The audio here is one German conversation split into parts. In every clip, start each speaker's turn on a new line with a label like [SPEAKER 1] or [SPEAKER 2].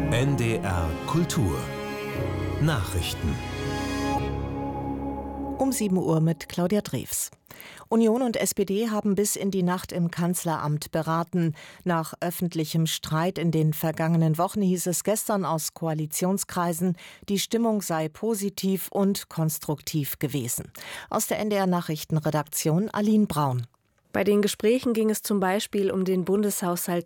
[SPEAKER 1] NDR Kultur Nachrichten
[SPEAKER 2] Um 7 Uhr mit Claudia Drews. Union und SPD haben bis in die Nacht im Kanzleramt beraten. Nach öffentlichem Streit in den vergangenen Wochen hieß es gestern aus Koalitionskreisen, die Stimmung sei positiv und konstruktiv gewesen. Aus der NDR Nachrichtenredaktion Aline Braun.
[SPEAKER 3] Bei den Gesprächen ging es zum Beispiel um den Bundeshaushalt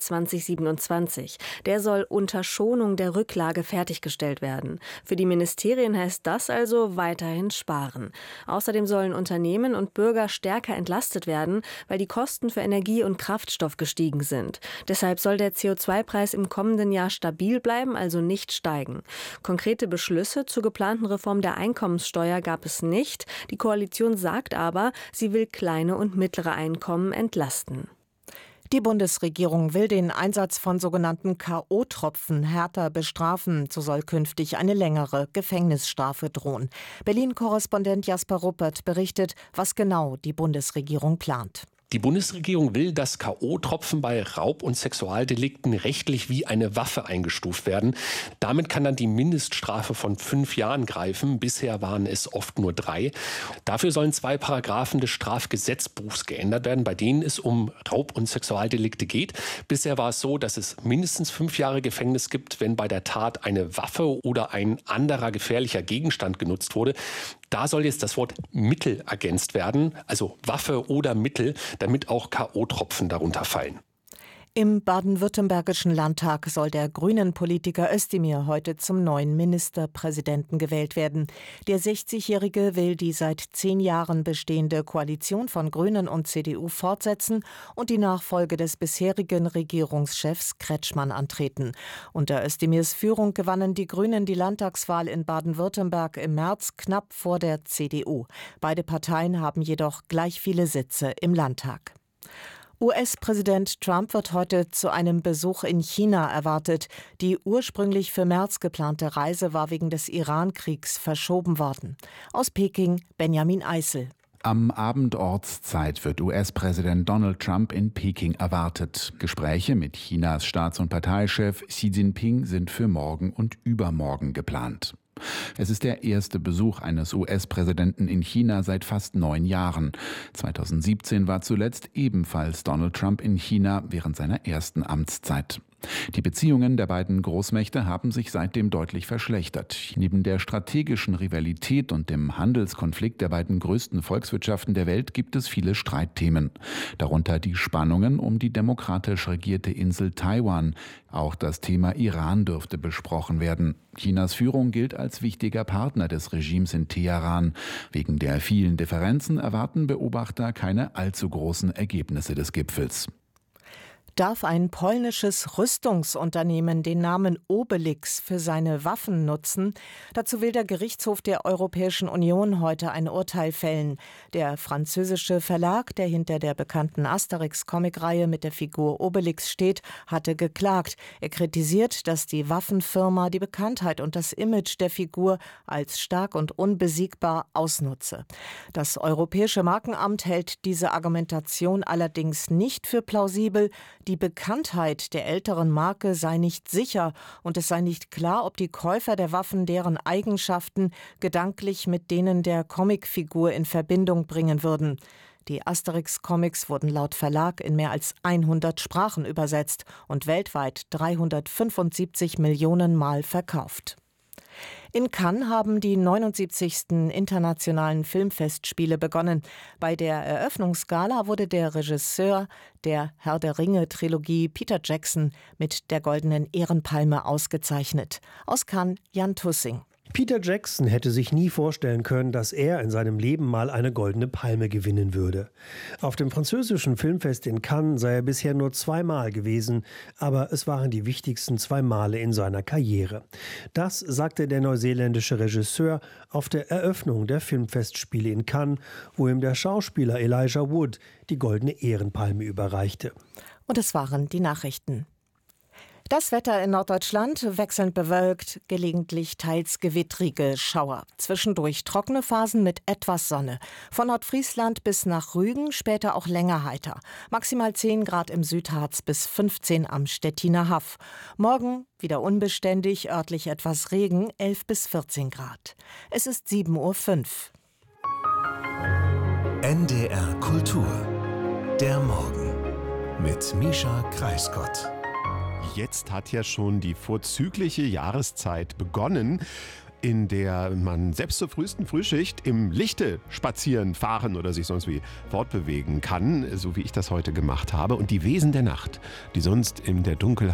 [SPEAKER 3] 2027. Der soll unter Schonung der Rücklage fertiggestellt werden. Für die Ministerien heißt das also weiterhin sparen. Außerdem sollen Unternehmen und Bürger stärker entlastet werden, weil die Kosten für Energie und Kraftstoff gestiegen sind. Deshalb soll der CO2-Preis im kommenden Jahr stabil bleiben, also nicht steigen. Konkrete Beschlüsse zur geplanten Reform der Einkommenssteuer gab es nicht. Die Koalition sagt aber, sie will kleine und mittlere Einkommen entlasten.
[SPEAKER 2] Die Bundesregierung will den Einsatz von sogenannten K.O.-Tropfen härter bestrafen. So soll künftig eine längere Gefängnisstrafe drohen. Berlin-Korrespondent Jasper Ruppert berichtet, was genau die Bundesregierung plant.
[SPEAKER 4] Die Bundesregierung will, dass K.O.-Tropfen bei Raub- und Sexualdelikten rechtlich wie eine Waffe eingestuft werden. Damit kann dann die Mindeststrafe von 5 Jahren greifen. Bisher waren es oft nur 3. Dafür sollen 2 Paragraphen des Strafgesetzbuchs geändert werden, bei denen es um Raub- und Sexualdelikte geht. Bisher war es so, dass es mindestens 5 Jahre Gefängnis gibt, wenn bei der Tat eine Waffe oder ein anderer gefährlicher Gegenstand genutzt wurde. Da soll jetzt das Wort Mittel ergänzt werden, also Waffe oder Mittel, damit auch K.O.-Tropfen darunter fallen.
[SPEAKER 2] Im baden-württembergischen Landtag soll der Grünen-Politiker Özdemir heute zum neuen Ministerpräsidenten gewählt werden. Der 60-Jährige will die seit 10 Jahren bestehende Koalition von Grünen und CDU fortsetzen und die Nachfolge des bisherigen Regierungschefs Kretschmann antreten. Unter Özdemirs Führung gewannen die Grünen die Landtagswahl in Baden-Württemberg im März knapp vor der CDU. Beide Parteien haben jedoch gleich viele Sitze im Landtag. US-Präsident Trump wird heute zu einem Besuch in China erwartet. Die ursprünglich für März geplante Reise war wegen des Iran-Kriegs verschoben worden. Aus Peking Benjamin Eisel.
[SPEAKER 5] Am Abend Ortszeit wird US-Präsident Donald Trump in Peking erwartet. Gespräche mit Chinas Staats- und Parteichef Xi Jinping sind für morgen und übermorgen geplant. Es ist der erste Besuch eines US-Präsidenten in China seit fast 9 Jahren. 2017 war zuletzt ebenfalls Donald Trump in China während seiner ersten Amtszeit. Die Beziehungen der beiden Großmächte haben sich seitdem deutlich verschlechtert. Neben der strategischen Rivalität und dem Handelskonflikt der beiden größten Volkswirtschaften der Welt gibt es viele Streitthemen. Darunter die Spannungen um die demokratisch regierte Insel Taiwan. Auch das Thema Iran dürfte besprochen werden. Chinas Führung gilt als wichtiger Partner des Regimes in Teheran. Wegen der vielen Differenzen erwarten Beobachter keine allzu großen Ergebnisse des Gipfels.
[SPEAKER 2] Darf ein polnisches Rüstungsunternehmen den Namen Obelix für seine Waffen nutzen? Dazu will der Gerichtshof der Europäischen Union heute ein Urteil fällen. Der französische Verlag, der hinter der bekannten Asterix-Comic-Reihe mit der Figur Obelix steht, hatte geklagt. Er kritisiert, dass die Waffenfirma die Bekanntheit und das Image der Figur als stark und unbesiegbar ausnutze. Das Europäische Markenamt hält diese Argumentation allerdings nicht für plausibel. Die Bekanntheit der älteren Marke sei nicht sicher und es sei nicht klar, ob die Käufer der Waffen deren Eigenschaften gedanklich mit denen der Comicfigur in Verbindung bringen würden. Die Asterix-Comics wurden laut Verlag in mehr als 100 Sprachen übersetzt und weltweit 375 Millionen Mal verkauft. In Cannes haben die 79. Internationalen Filmfestspiele begonnen. Bei der Eröffnungsgala wurde der Regisseur der Herr der Ringe-Trilogie Peter Jackson mit der Goldenen Ehrenpalme ausgezeichnet. Aus Cannes Jan Tussing.
[SPEAKER 6] Peter Jackson hätte sich nie vorstellen können, dass er in seinem Leben mal eine goldene Palme gewinnen würde. Auf dem französischen Filmfest in Cannes sei er bisher nur 2 Mal gewesen, aber es waren die wichtigsten 2 Male in seiner Karriere. Das sagte der neuseeländische Regisseur auf der Eröffnung der Filmfestspiele in Cannes, wo ihm der Schauspieler Elijah Wood die Goldene Ehrenpalme überreichte.
[SPEAKER 2] Und es waren die Nachrichten. Das Wetter in Norddeutschland wechselnd bewölkt, gelegentlich teils gewittrige Schauer. Zwischendurch trockene Phasen mit etwas Sonne. Von Nordfriesland bis nach Rügen, später auch länger heiter. Maximal 10 Grad im Südharz bis 15 am Stettiner Haff. Morgen wieder unbeständig, örtlich etwas Regen, 11 bis 14 Grad. Es ist 7:05 Uhr.
[SPEAKER 1] NDR Kultur. Der Morgen. Mit Mischa Kreisgott.
[SPEAKER 7] Jetzt hat ja schon die vorzügliche Jahreszeit begonnen, in der man selbst zur frühesten Frühschicht im Lichte spazieren, fahren oder sich sonst wie fortbewegen kann, so wie ich das heute gemacht habe. Und die Wesen der Nacht, die sonst in der Dunkelheit